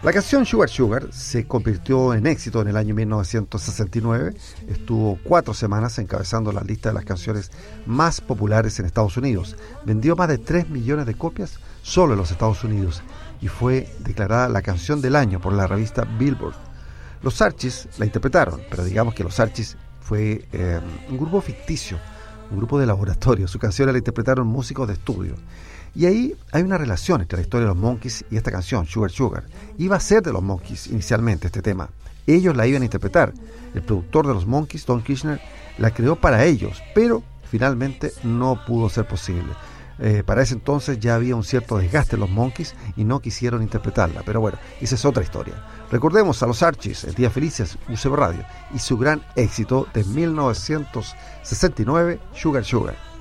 La canción Sugar Sugar se convirtió en éxito en el año 1969. Estuvo 4 semanas encabezando la lista de las canciones más populares en Estados Unidos. Vendió más de 3 millones de copias solo en los Estados Unidos y fue declarada la canción del año por la revista Billboard. Los Archies la interpretaron, pero digamos que los Archies fue un grupo ficticio, un grupo de laboratorio. Su canción la interpretaron músicos de estudio. Y ahí hay una relación entre la historia de los Monkees y esta canción, Sugar Sugar. Iba a ser de los Monkees inicialmente este tema. Ellos la iban a interpretar. El productor de los Monkees, Don Kirshner, la creó para ellos, pero finalmente no pudo ser posible. Para ese entonces ya había un cierto desgaste en los Monkees y no quisieron interpretarla. Pero bueno, esa es otra historia. Recordemos a los Archies, el Día Felices, UCB Radio, y su gran éxito de 1969, Sugar Sugar.